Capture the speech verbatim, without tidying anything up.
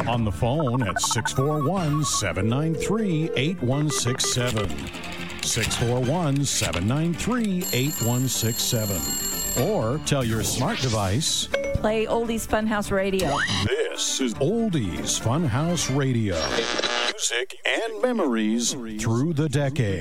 On the phone at six four one, seven nine three, eight one six seven. six four one, seven nine three, eight one six seven. Or tell your smart device, play Oldies Funhouse Radio. This is Oldies Funhouse Radio. Music and memories through the decades.